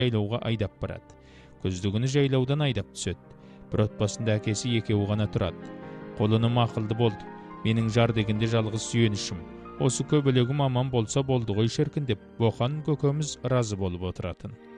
жайлауға айдап барады. Күздігүні жайлаудан айдап түседі. Бір отбасында әкесі екеуі ғана тұрады. Қолыным ақылды болды. Менің жар дегенде жалғыз сүйенішім. Осы көбелегім аман болса болды ғой шіркін деп Боқан көкеміз разы болып отыратын.